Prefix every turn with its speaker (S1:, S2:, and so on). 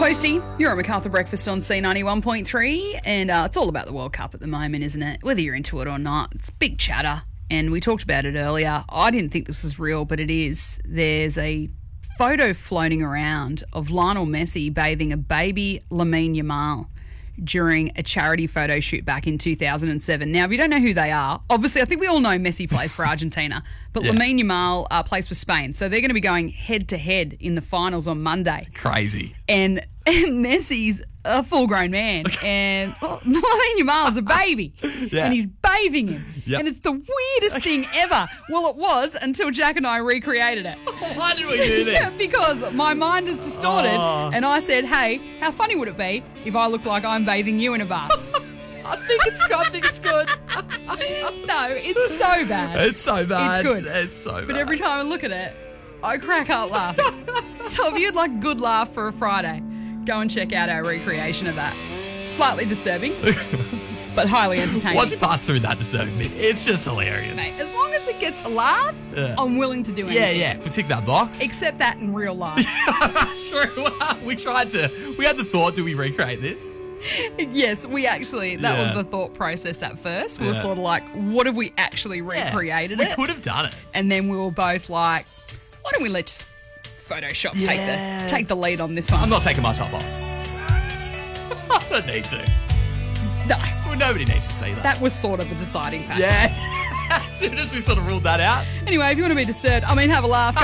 S1: Toasty, you're at MacArthur Breakfast on C91.3, and it's all about the World Cup at the moment, isn't it? Whether you're into it or not, it's big chatter, and we talked about it earlier. I didn't think this was real, but it is. There's a photo floating around of Lionel Messi bathing a baby Lamine Yamal during a charity photo shoot back in 2007. Now, if you don't know who they are, obviously I think we all know Messi plays for Argentina, but Lamine Yamal plays for Spain. So they're going to be going head-to-head in the finals on Monday.
S2: Crazy.
S1: And Messi's a full-grown man, and Lamine Yamal's a baby, and he's bathing him.
S2: Yep.
S1: And it's the weirdest thing ever. Well, it was until Jack and I recreated it.
S2: Why did we do this?
S1: Because my mind is distorted, and I said, hey, how funny would it be if I look like I'm bathing you in a bath?
S2: I think it's good.
S1: No, it's so bad.
S2: It's so bad.
S1: It's good.
S2: It's so bad.
S1: But every time I look at it, I crack up laughing. So if you'd like a good laugh for a Friday, go and check out our recreation of that. Slightly disturbing, but highly entertaining.
S2: Once you pass through that disturbing bit, it's just hilarious.
S1: Mate, as long as it gets a laugh, I'm willing to do anything.
S2: Yeah, we tick that box.
S1: Except that in real life.
S2: That's true. We had the thought, do we recreate this?
S1: Yes, we actually, that was the thought process at first. We were sort of like, what if we actually recreated it?
S2: We could have done it.
S1: And then we were both like, why don't we let's Photoshop take the lead on this one?
S2: I'm not taking my top off. I don't need to.
S1: No.
S2: Well, nobody needs to see that.
S1: That was sort of the deciding factor.
S2: Yeah. As soon as we sort of ruled that out.
S1: Anyway, if you want to be disturbed, have a laugh, go